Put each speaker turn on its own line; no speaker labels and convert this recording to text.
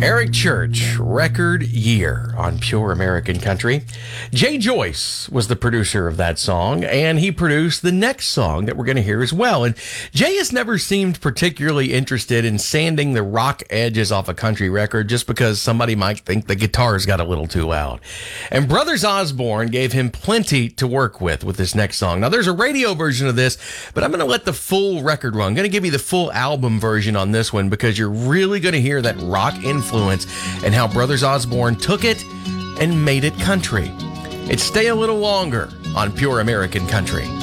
Eric Church, Record Year on Pure American Country. Jay Joyce was the producer of that song, and he produced the next song that we're going to hear as well. And Jay has never seemed particularly interested in sanding the rock edges off a country record just because somebody might think the guitars got a little too loud. And Brothers Osborne gave him plenty to work with this next song. Now, there's a radio version of this, but I'm going to let the full record run. I'm going to give you the full album version on this one because you're really going to hear that rock influence and how Brothers Osborne took it and made it country. It's Stay a Little Longer on Pure American Country.